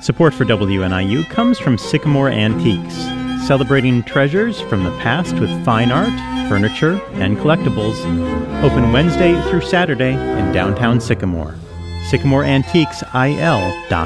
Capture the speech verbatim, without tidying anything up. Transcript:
Support for W N I U comes from Sycamore Antiques, celebrating treasures from the past with fine art, furniture, and collectibles. Open Wednesday through Saturday in downtown Sycamore. sycamore antiques I L dot com.